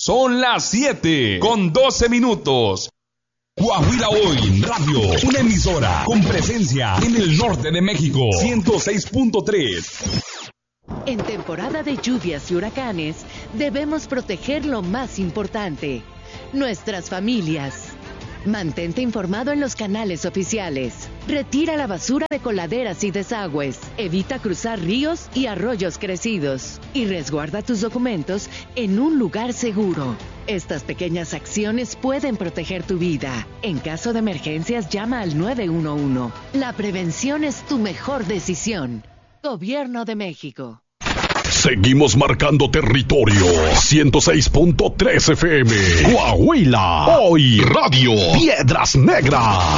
Son las 7:12. Coahuila Hoy Radio, una emisora con presencia en el norte de México. 106.3. En temporada de lluvias y huracanes, debemos proteger lo más importante, nuestras familias. Mantente informado en los canales oficiales. Retira la basura de coladeras y desagües. Evita cruzar ríos y arroyos crecidos. Y resguarda tus documentos en un lugar seguro. Estas pequeñas acciones pueden proteger tu vida. En caso de emergencias, llama al 911. La prevención es tu mejor decisión. Gobierno de México. Seguimos marcando territorio. 106.3 FM. Coahuila. Hoy Radio. Piedras Negras.